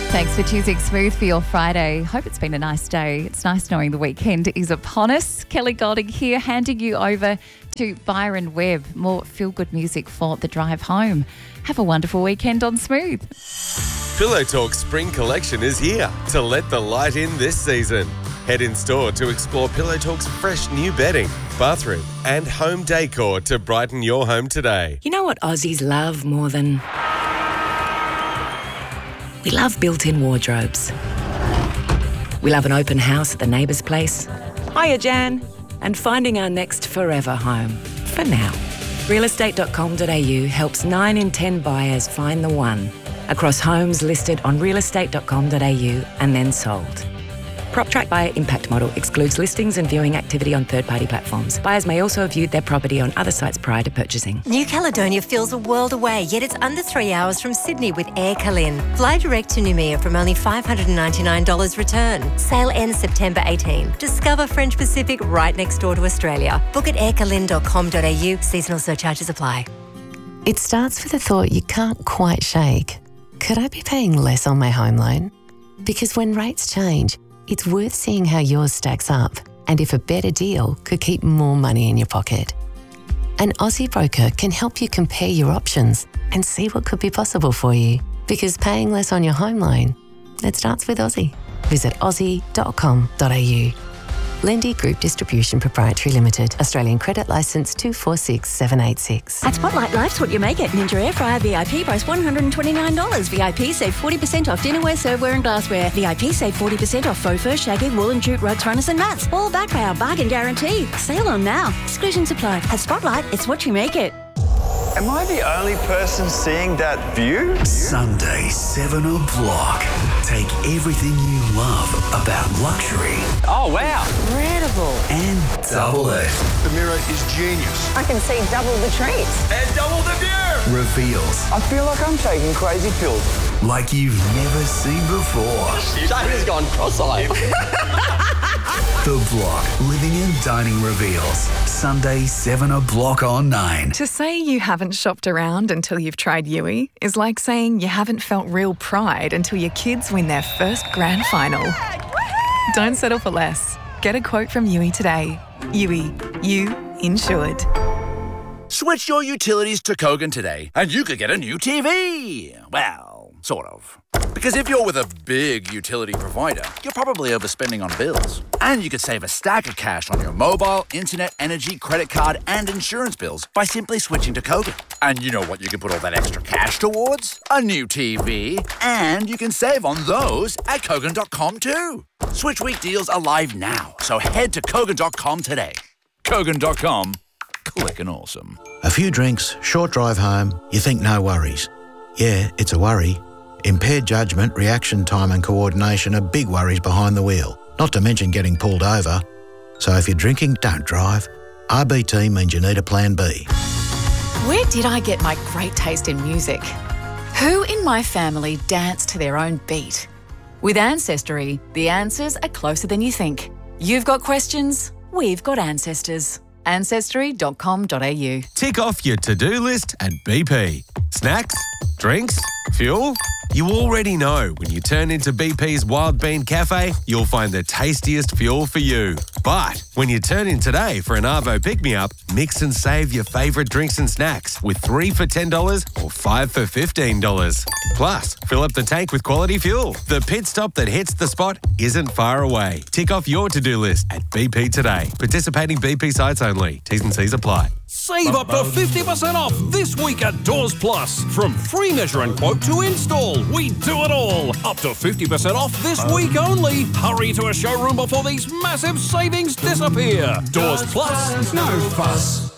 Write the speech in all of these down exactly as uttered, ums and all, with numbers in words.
Thanks for choosing Smooth for your Friday. Hope it's been a nice day. It's nice knowing the weekend is upon us. Kelly Golding here, handing you over to Byron Webb. More feel-good music for the drive home. Have a wonderful weekend on Smooth. Pillow Talk Spring Collection is here to let the light in this season. Head in store to explore Pillow Talk's fresh new bedding, bathroom and home decor to brighten your home today. You know what Aussies love more than... We love built-in wardrobes. We love an open house at the neighbour's place. Hiya, Jan. And finding our next forever home. For now. real estate dot com dot a u helps nine in ten buyers find the one across homes listed on real estate dot com dot a u and then sold. PropTrack Buyer Impact Model excludes listings and viewing activity on third-party platforms. Buyers may also have viewed their property on other sites prior to purchasing. New Caledonia feels a world away, yet it's under three hours from Sydney with Air Calin. Fly direct to Noumea from only five hundred ninety-nine dollars return. Sale ends September eighteenth. Discover French Pacific right next door to Australia. Book at air calin dot com dot a u. Seasonal surcharges apply. It starts with a thought you can't quite shake. Could I be paying less on my home loan? Because when rates change, it's worth seeing how yours stacks up and if a better deal could keep more money in your pocket. An Aussie broker can help you compare your options and see what could be possible for you. Because paying less on your home loan, it starts with Aussie. Visit aussie dot com dot a u. Lendy Group Distribution Proprietary Limited. Australian Credit Licence two four six seven eight six. At Spotlight, life's what you make it. Ninja Air Fryer V I P price one hundred twenty-nine dollars. V I P save forty percent off dinnerware, serveware and glassware. V I P save forty percent off faux fur, shaggy, wool and jute rugs, runners and mats. All backed by our bargain guarantee. Sale on now. Exclusions apply. At Spotlight, it's what you make it. Am I the only person seeing that view? Sunday, seven o'clock. Take everything you love about luxury. Oh, wow. Incredible. And double it. The mirror is genius. I can see double the trees. And double the view. Reveals I feel like I'm taking crazy pills. like you've never seen before. Shane gone cross-eyed. The Block, Living and Dining Reveals. Sunday, seven o'clock on nine. To say you haven't shopped around until you've tried Yui is like saying you haven't felt real pride until your kids win their first grand final. Don't settle for less. Get a quote from Yui today. Yui, you insured. Switch your utilities to Kogan today and you could get a new T V. Well, sort of. Because if you're with a big utility provider, you're probably overspending on bills. And you could save a stack of cash on your mobile, internet, energy, credit card and insurance bills by simply switching to Kogan. And you know what you can put all that extra cash towards? A new T V. And you can save on those at Kogan dot com too. Switch week deals are live now, so head to Kogan dot com today. Kogan dot com. Clickin' awesome. A few drinks, short drive home, you think no worries. Yeah, it's a worry. Impaired judgment, reaction time and coordination are big worries behind the wheel, not to mention getting pulled over. So if you're drinking, don't drive. R B T means you need a plan B. Where did I get my great taste in music? Who in my family danced to their own beat? With Ancestry, the answers are closer than you think. You've got questions, we've got ancestors. ancestry dot com dot a u. Tick off your to-do list at B P. Snacks? Drinks? Fuel? You already know when you turn into B P's Wild Bean Cafe, you'll find the tastiest fuel for you. But when you turn in today for an Arvo pick-me-up, mix and save your favourite drinks and snacks with three for ten dollars or five for fifteen dollars. Plus, fill up the tank with quality fuel. The pit stop that hits the spot isn't far away. Tick off your to-do list at B P today. Participating B P sites only. T's and C's apply. Save up to fifty percent off this week at Doors Plus. From free measure and quote to install, we do it all. Up to fifty percent off this week only. Hurry to a showroom before these massive savings disappear. Doors Plus, no fuss.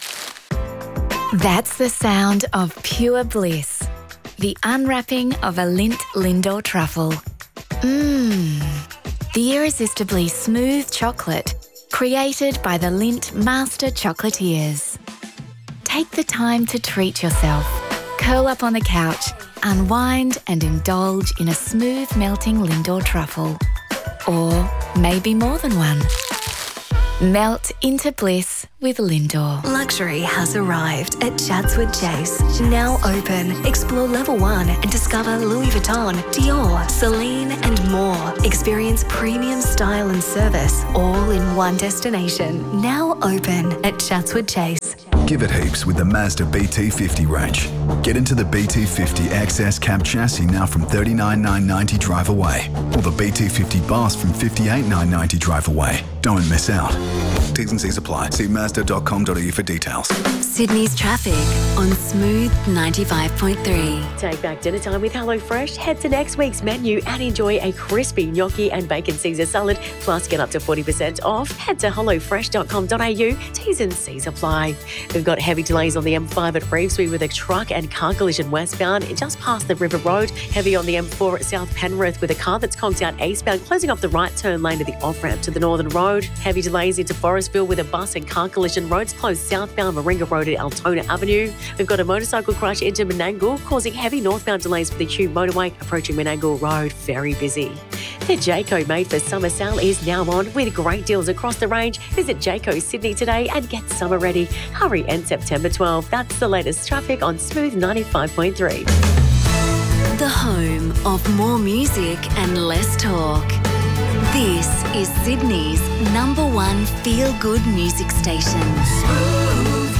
That's the sound of pure bliss. The unwrapping of a Lindt Lindor truffle. Mmm. The irresistibly smooth chocolate created by the Lindt Master Chocolatiers. Take the time to treat yourself. Curl up on the couch, unwind and indulge in a smooth melting Lindor truffle. Or maybe more than one. Melt into bliss with Lindor. Luxury has arrived at Chatswood Chase. Now open. Explore level one and discover Louis Vuitton, Dior, Celine and more. Experience premium style and service all in one destination. Now open at Chatswood Chase. Give it heaps with the Mazda B T fifty range. Get into the B T fifty X S cab chassis now from thirty-nine thousand nine hundred ninety drive away, or the B T fifty Boss from fifty-eight thousand nine hundred ninety drive away. Don't miss out. T's and C's apply. See mazda dot com dot a u for details. Sydney's traffic on Smooth ninety-five point three. Take back dinner time with HelloFresh. Head to next week's menu and enjoy a crispy gnocchi and bacon Caesar salad. Plus, get up to forty percent off. Head to hello fresh dot com dot a u. T's and C's apply. We've got heavy delays on the M five at Revesby with a truck and car collision westbound just past the River Road. Heavy on the M four at South Penrith with a car that's conked out eastbound, closing off the right turn lane of the off-ramp to the Northern Road. Heavy delays into Forestville with a bus and car collision. Roads closed southbound Moringa Road at Altona Avenue. We've got a motorcycle crash into Menangle, causing heavy northbound delays for the Q motorway approaching Menangle Road. Very busy. The Jayco Made for Summer sale is now on with great deals across the range. Visit Jayco Sydney today and get summer ready. Hurry, end September twelfth. That's the latest traffic on Smooth ninety-five point three. The home of more music and less talk. This is Sydney's number one feel-good music station. Smooth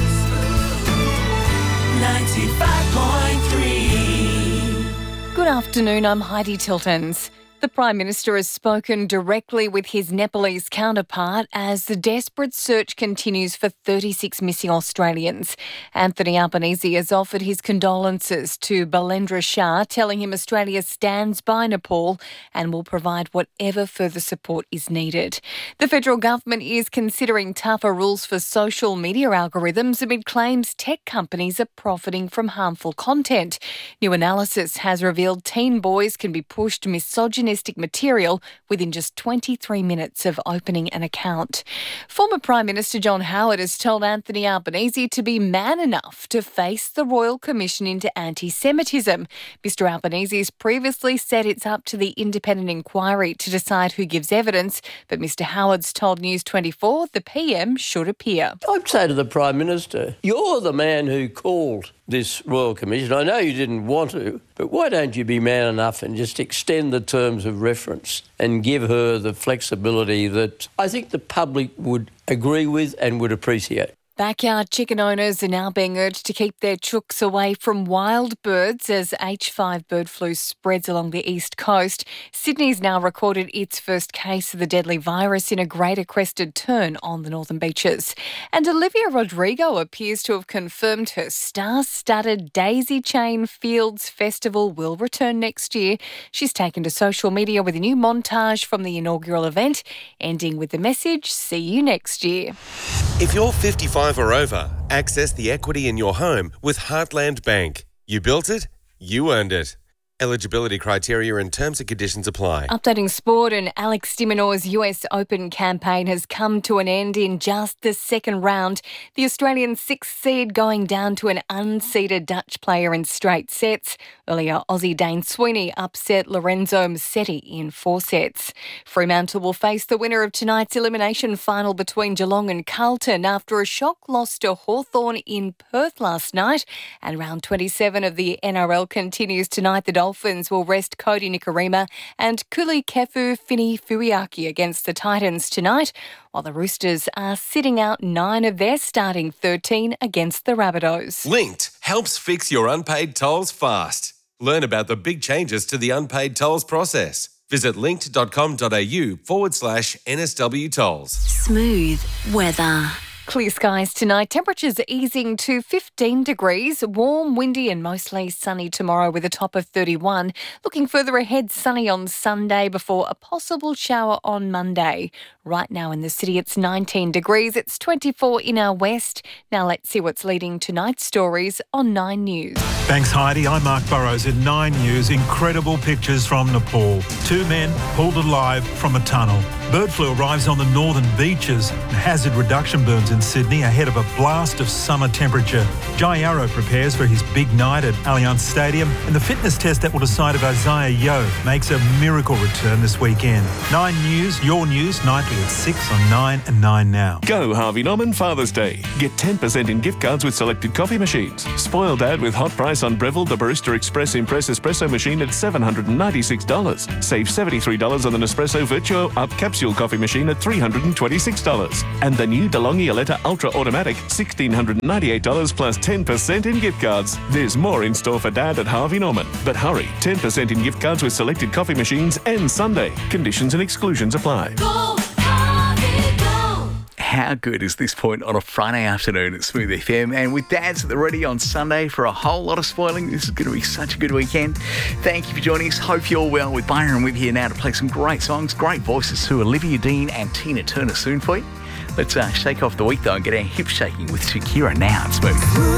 ninety-five point three. Good afternoon, I'm Heidi Tiltons. The Prime Minister has spoken directly with his Nepalese counterpart as the desperate search continues for thirty-six missing Australians. Anthony Albanese has offered his condolences to Balendra Shah, telling him Australia stands by Nepal and will provide whatever further support is needed. The federal government is considering tougher rules for social media algorithms amid claims tech companies are profiting from harmful content. New analysis has revealed teen boys can be pushed misogynistic material within just twenty-three minutes of opening an account. Former Prime Minister John Howard has told Anthony Albanese to be man enough to face the Royal Commission into anti-Semitism. Mister Albanese has previously said it's up to the independent inquiry to decide who gives evidence, but Mister Howard's told News twenty-four the P M should appear. I'd say to the Prime Minister, you're the man who called this Royal Commission. I know you didn't want to, but why don't you be man enough and just extend the terms of reference and give her the flexibility that I think the public would agree with and would appreciate. Backyard chicken owners are now being urged to keep their chooks away from wild birds as H five bird flu spreads along the east coast. Sydney's now recorded its first case of the deadly virus in a greater crested tern on the northern beaches. And Olivia Rodrigo appears to have confirmed her star-studded Daisy Chain Fields Festival will return next year. She's taken to social media with a new montage from the inaugural event, ending with the message, "See you next year." If you're fifty-five or over, access the equity in your home with Heartland Bank. You built it, you earned it. Eligibility criteria and terms and conditions apply. Updating sport, and Alex de Minaur's U S Open campaign has come to an end in just the second round. The Australian sixth seed going down to an unseeded Dutch player in straight sets. Earlier, Aussie Dane Sweeney upset Lorenzo Musetti in four sets. Fremantle will face the winner of tonight's elimination final between Geelong and Carlton after a shock loss to Hawthorn in Perth last night. And round twenty-seven of the N R L continues tonight. The Dolphins will rest Cody Nikorima and Kuli Kefu Fini Fuiaki against the Titans tonight, while the Roosters are sitting out nine of their starting thirteen against the Rabbitohs. Linked helps fix your unpaid tolls fast. Learn about the big changes to the unpaid tolls process. Visit linked.com.au forward slash NSW tolls. Smooth weather. Clear skies tonight, temperatures easing to fifteen degrees, warm, windy and mostly sunny tomorrow with a top of thirty-one. Looking further ahead, sunny on Sunday before a possible shower on Monday. Right now in the city it's nineteen degrees, it's twenty-four in our west. Now let's see what's leading tonight's stories on Nine News. Thanks Heidi, I'm Mark Burrows in Nine News. Incredible pictures from Nepal. Two men pulled alive from a tunnel. Bird flu arrives on the northern beaches and hazard reduction burns in Sydney ahead of a blast of summer temperature. Jai Arrow prepares for his big night at Allianz Stadium, and the fitness test that will decide if Isaiah Yeo makes a miracle return this weekend. Nine News, your news, nightly at six on Nine and Nine Now. Go Harvey Norman Father's Day. Get ten percent in gift cards with selected coffee machines. Spoil Dad with hot price on Breville the Barista Express Impress Espresso machine at seven hundred ninety-six dollars. Save seventy-three dollars on the Nespresso Virtuo Up Capsule coffee machine at three hundred twenty-six dollars. And the new DeLonghi Aletta Ultra Automatic, one thousand six hundred ninety-eight dollars plus ten percent in gift cards. There's more in store for Dad at Harvey Norman. But hurry, ten percent in gift cards with selected coffee machines and Sunday. Conditions and exclusions apply. Go, Harvey, go. How good is this point on a Friday afternoon at Smooth F M? And with Dads at the ready on Sunday for a whole lot of spoiling, this is going to be such a good weekend. Thank you for joining us. Hope you're well. With Byron with here now to play some great songs, great voices to Olivia Dean and Tina Turner soon for you. Let's uh, shake off the week though and get our hips shaking with Shakira now at Smooth.